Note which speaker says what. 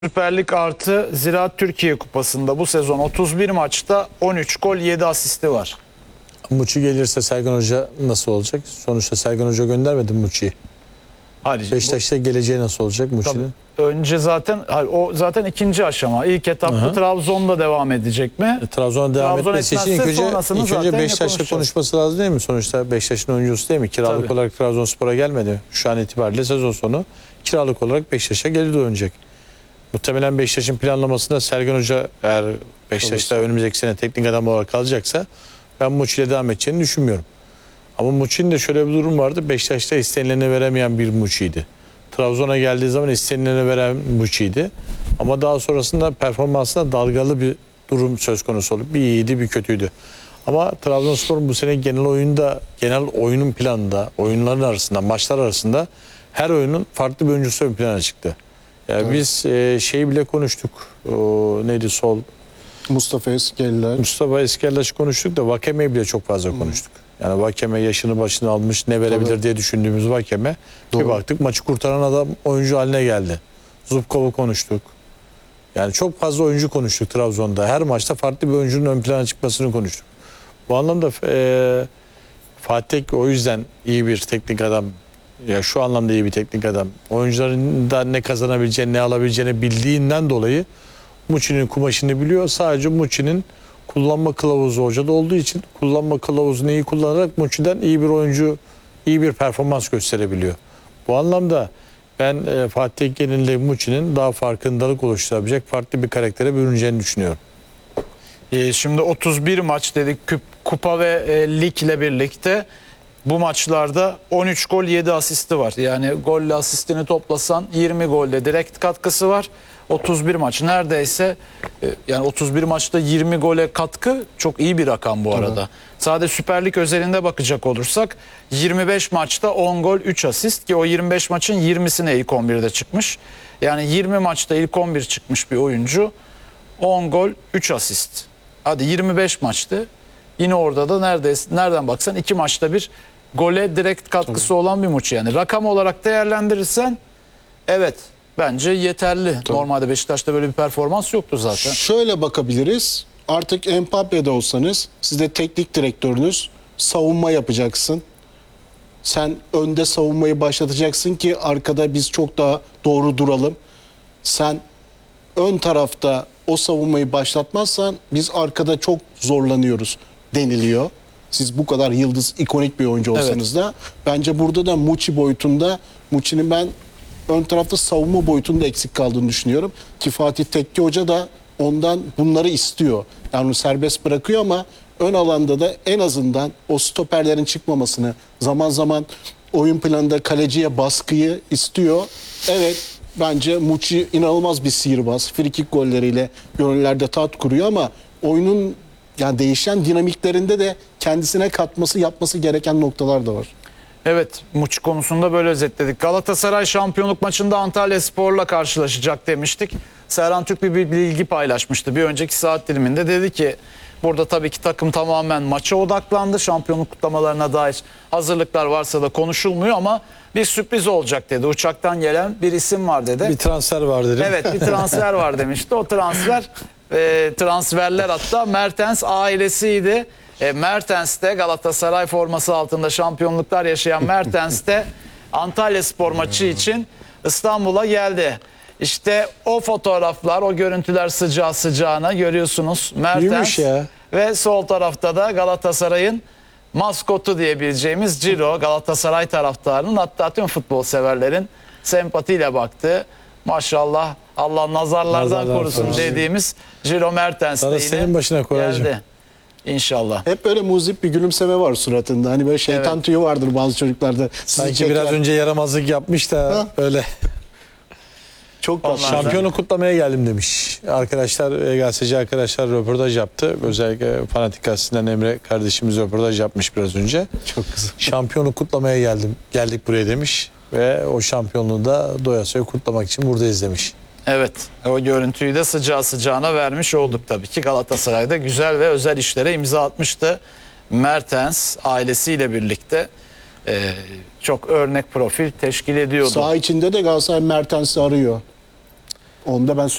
Speaker 1: Süper Lig artı Ziraat Türkiye Kupası'nda bu sezon 31 maçta 13 gol 7 asisti var.
Speaker 2: Muçi gelirse Sergen Hoca nasıl olacak? Sonuçta Sergen Hoca göndermedi Muçi'yi.
Speaker 1: Hayır,
Speaker 2: Beşiktaş'ta geleceği nasıl olacak Muçi'nin?
Speaker 1: önce zaten o zaten ikinci aşama. İlk etapta Trabzon'da devam edecek mi?
Speaker 2: Trabzon'a devam
Speaker 1: Trabzon
Speaker 2: etmesi için ilk önce Beşiktaş'la
Speaker 1: konuşacağız.
Speaker 2: konuşması lazım değil mi? Sonuçta Beşiktaş'ın oyuncusu değil mi? Kiralık
Speaker 1: Tabii.
Speaker 2: olarak Trabzonspor'a gelmedi. Şu an itibariyle sezon sonu kiralık olarak Beşiktaş'a geri dönecek. Muhtemelen Beşiktaş'ın planlamasında Sergen Hoca eğer Beşiktaş'ta önümüzdeki sene teknik adam olarak kalacaksa ben Muçi'yle devam edeceğini düşünmüyorum. Ama Muçi'nin de şöyle bir durum vardı. Beşiktaş'ta istenileni veremeyen bir Muçi'ydi. Trabzon'a geldiği zaman istenileni veren Muçi'ydi. Ama daha sonrasında performansında dalgalı bir durum söz konusu oldu. Bir iyiydi, bir kötüydü. Ama Trabzonspor'un bu sene genel oyunun planında, oyunların arasında, maçlar arasında her oyunun farklı bir oyuncusu ön plana çıktı. Yani evet. Biz şeyi bile konuştuk. Neydi sol?
Speaker 3: Mustafa
Speaker 2: Eskellaş'ı konuştuk da Vakeme'yi bile çok fazla konuştuk. Yani Vakeme yaşını başını almış, ne verebilir diye düşündüğümüz Vakeme. Bir baktık maçı kurtaran adam oyuncu haline geldi. Zubkov'u konuştuk. Yani çok fazla oyuncu konuştuk Trabzon'da. Her maçta farklı bir oyuncunun ön plana çıkmasını konuştuk. Bu anlamda Fatih o yüzden iyi bir teknik adam. Ya şu anlamda iyi bir teknik adam. Oyuncuların da ne kazanabileceğini, ne alabileceğini bildiğinden dolayı Muçi'nin kumaşını biliyor. Sadece Muçi'nin kullanma kılavuzu hocada olduğu için kullanma kılavuzunu iyi kullanarak Muçi'den iyi bir oyuncu, iyi bir performans gösterebiliyor. Bu anlamda ben Fatih Terim'le Muçi'nin daha farkındalık oluşturabilecek farklı bir karaktere bürüneceğini düşünüyorum.
Speaker 1: Şimdi 31 maç dedik kupa ve lig ile birlikte. Bu maçlarda 13 gol 7 asisti var. Yani golle asistini toplasan 20 golde direkt katkısı var. 31 maç neredeyse yani 31 maçta 20 gole katkı çok iyi bir rakam bu arada. Sadece Süper Lig özelinde bakacak olursak 25 maçta 10 gol 3 asist ki o 25 maçın 20'sine ilk 11'de çıkmış. Yani 20 maçta ilk 11 çıkmış bir oyuncu 10 gol 3 asist. Hadi 25 maçtı. Yine orada da neredeyse nereden baksan 2 maçta bir gole direkt katkısı olan bir Muçi. Yani rakam olarak değerlendirirsen evet bence yeterli. Normalde Beşiktaş'ta böyle bir performans yoktu zaten.
Speaker 3: Şöyle bakabiliriz. Artık Mbappe'de olsanız siz de teknik direktörünüz savunma yapacaksın. Sen önde savunmayı başlatacaksın ki arkada biz çok daha doğru duralım. Sen ön tarafta o savunmayı başlatmazsan biz arkada çok zorlanıyoruz deniliyor. Siz bu kadar yıldız, ikonik bir oyuncu olsanız da bence burada da Muçi boyutunda Muçi'nin ben ön tarafta savunma boyutunda eksik kaldığını düşünüyorum. Ki Fatih Tekke Hoca da ondan bunları istiyor. Yani onu serbest bırakıyor ama ön alanda da en azından o stoperlerin çıkmamasını, zaman zaman oyun planında kaleciye baskıyı istiyor. Evet, bence Muçi inanılmaz bir sihirbaz. Frikik golleriyle gönüllerde tat kuruyor ama oyunun yani değişen dinamiklerinde de kendisine katması, yapması gereken noktalar da var.
Speaker 1: Evet, Muçi konusunda böyle özetledik. Galatasaray şampiyonluk maçında Antalyaspor'la karşılaşacak demiştik. Serhan Türk bir bilgi paylaşmıştı. Bir önceki saat diliminde dedi ki burada tabii ki takım tamamen maça odaklandı. Şampiyonluk kutlamalarına dair hazırlıklar varsa da konuşulmuyor ama bir sürpriz olacak dedi. Uçaktan gelen bir isim var dedi.
Speaker 2: Bir transfer var dedim.
Speaker 1: Evet, bir transfer var demişti. O transferler hatta Mertens ailesiydi. Mertens de Galatasaray forması altında şampiyonluklar yaşayan Mertens de Antalyaspor maçı için İstanbul'a geldi. İşte o fotoğraflar, o görüntüler sıcağı sıcağına görüyorsunuz. Mertens ve sol tarafta da Galatasaray'ın maskotu diyebileceğimiz Ciro, Galatasaray taraftarının hatta tüm futbol severlerin sempatiyle baktığı, maşallah Allah nazarlardan korusun dediğimiz Ciro Mertens de yine
Speaker 2: senin başına koyacağım.
Speaker 1: geldi. İnşallah.
Speaker 3: Hep böyle muzip bir gülümseme var suratında. Hani böyle şeytan tüyü vardır bazı çocuklarda.
Speaker 2: Sanki biraz önce yaramazlık yapmış da öyle.
Speaker 3: Çok tatlı.
Speaker 2: Şampiyonu kutlamaya geldim demiş. Arkadaşlar, gazeteci arkadaşlar röportaj yaptı. Özellikle Fanatik Gazetesi'nden Emre kardeşimiz röportaj yapmış biraz önce.
Speaker 3: Çok güzel.
Speaker 2: Şampiyonu kutlamaya geldik buraya demiş. Ve o şampiyonluğu da doyasıya kutlamak için buradayız demiş.
Speaker 1: Evet, o görüntüyü de sıcağı sıcağına vermiş olduk tabii ki. Galatasaray'da güzel ve özel işlere imza atmıştı. Mertens ailesiyle birlikte çok örnek profil teşkil ediyordu.
Speaker 3: Saha içinde de Galatasaray Mertens'i arıyor. Onda ben